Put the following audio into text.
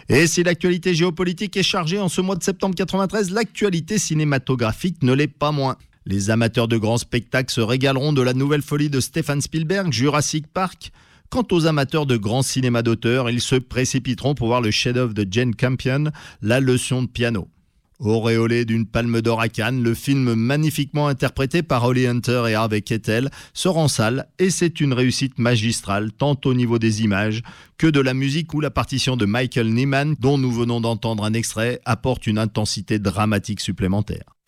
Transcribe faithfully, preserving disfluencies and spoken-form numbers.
Et si l'actualité géopolitique est chargée en ce mois de septembre quatre-vingt-treize, l'actualité cinématographique ne l'est pas moins. Les amateurs de grands spectacles se régaleront de la nouvelle folie de Steven Spielberg, Jurassic Park. Quant aux amateurs de grands cinémas d'auteur, ils se précipiteront pour voir le chef-d'œuvre de Jane Campion, La leçon de piano. Auréolé d'une palme d'or à Cannes, le film magnifiquement interprété par Holly Hunter et Harvey Keitel sort en salle et c'est une réussite magistrale tant au niveau des images que de la musique où la partition de Michael Nyman, dont nous venons d'entendre un extrait, apporte une intensité dramatique supplémentaire.